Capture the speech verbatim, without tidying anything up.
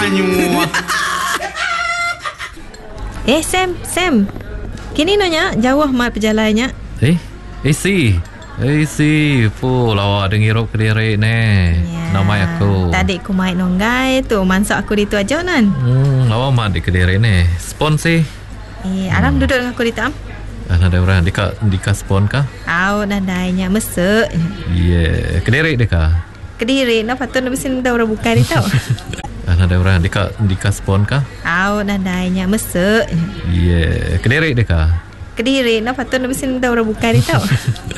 Nyu. Eh Sam, Sam. Kini nanya jauh mat perjalannya. Eh, eh si. Eh si, pu lawak dengi rok kediri ne. Ya. Nama aku. Tadi aku main nonggai tu, mansok aku ditu aja nan. Hmm, lawak mat di kediri ne. Spon si. Eh, aram hmm. duduk dengan aku di tam. Ada orang dika dika spon kah? Au nadainya mesek. Yeah, kediri deka. Kediri, nak patut nak mesin dah orang buka di tau. Ada orang dika dika spon kah? Au nadainya mesek. Yeah, kediri deka. Kediri, nak patut nak mesin dah orang buka di tau.